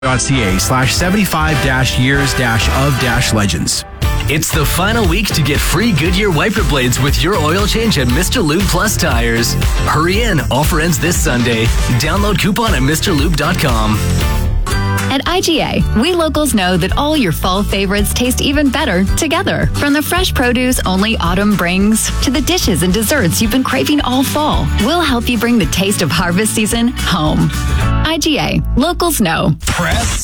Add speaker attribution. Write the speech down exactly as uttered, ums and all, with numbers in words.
Speaker 1: ca slash seventy-five dash years dash of dash legends.
Speaker 2: It's the final week to get free Goodyear wiper blades with your oil change at Mister Lube Plus Tires. Hurry in. Offer ends this Sunday. Download coupon at Mr Lube dot com.
Speaker 3: At I G A, we locals know that all your fall favorites taste even better together. From the fresh produce only autumn brings to the dishes and desserts you've been craving all fall, we'll help you bring the taste of harvest season home. I G A, locals know.
Speaker 4: Press